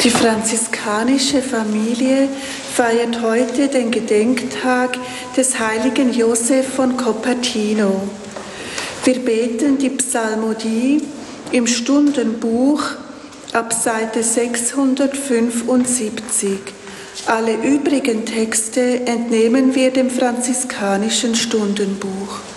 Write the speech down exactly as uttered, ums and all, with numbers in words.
Die franziskanische Familie feiert heute den Gedenktag des heiligen Josef von Cupertino. Wir beten die Psalmodie im Stundenbuch ab Seite sechshundertfünfundsiebzig. Alle übrigen Texte entnehmen wir dem franziskanischen Stundenbuch.